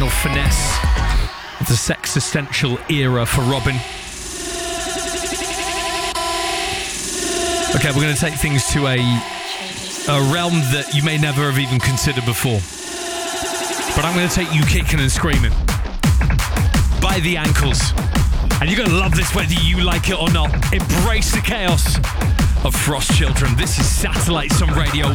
final finesse of the Sexistential era for Robin. Okay, we're going to take things to a realm that you may never have even considered before. But I'm going to take you kicking and screaming by the ankles. And you're going to love this whether you like it or not. Embrace the chaos of Frost Children. This is Satellites on Radio